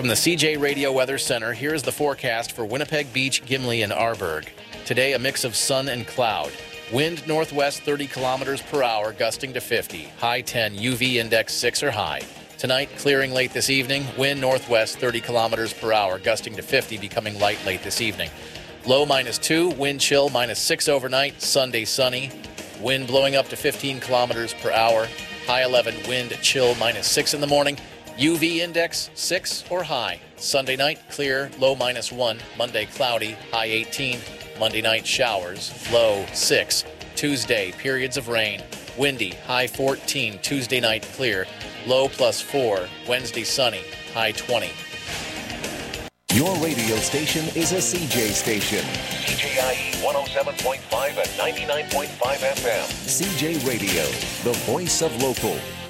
From the CJ Radio Weather Center, here's the forecast for Winnipeg Beach, Gimli, and Arborg. Today, a mix of sun and cloud. Wind northwest 30 kilometers per hour, gusting to 50. High 10, UV index 6 or high. Tonight, clearing late this evening. Wind northwest 30 kilometers per hour, gusting to 50, becoming light late this evening. Low -2, wind chill -6 overnight. Sunday sunny. Wind blowing up to 15 kilometers per hour. High 11, wind chill -6 in the morning. UV index 6 or high. Sunday night, clear, low -1. Monday, cloudy, high 18. Monday night, showers, low 6. Tuesday, periods of rain. Windy, high 14. Tuesday night, clear, low +4. Wednesday, sunny, high 20. Your radio station is a CJ station. CJIE 107.5 and 99.5 FM. CJ Radio, the voice of local.